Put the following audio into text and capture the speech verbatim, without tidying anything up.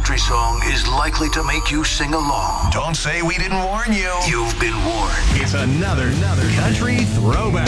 country song is likely to make you sing along. Don't say we didn't warn you. You've been warned. It's another, another country throwback.